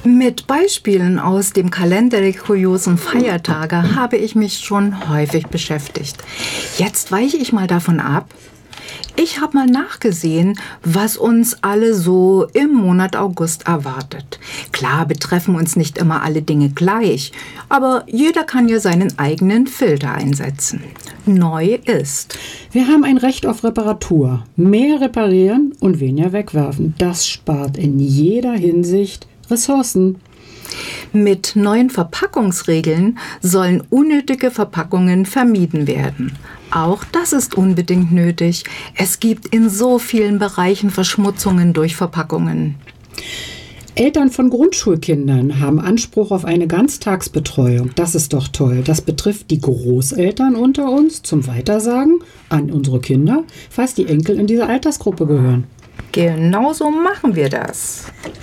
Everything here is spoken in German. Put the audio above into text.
Mit Beispielen aus dem Kalender der kuriosen Feiertage habe ich mich schon häufig beschäftigt. Jetzt weiche ich mal davon ab. Ich habe mal nachgesehen, was uns alle so im Monat August erwartet. Klar betreffen uns nicht immer alle Dinge gleich, aber jeder kann ja seinen eigenen Filter einsetzen. Neu ist: Wir haben ein Recht auf Reparatur. Mehr reparieren und weniger wegwerfen. Das spart in jeder Hinsicht Ressourcen. Mit neuen Verpackungsregeln sollen unnötige Verpackungen vermieden werden. Auch das ist unbedingt nötig. Es gibt in so vielen Bereichen Verschmutzungen durch Verpackungen. Eltern von Grundschulkindern haben Anspruch auf eine Ganztagsbetreuung. Das ist doch toll. Das betrifft die Großeltern unter uns zum Weitersagen an unsere Kinder, falls die Enkel in diese Altersgruppe gehören. Genauso machen wir das.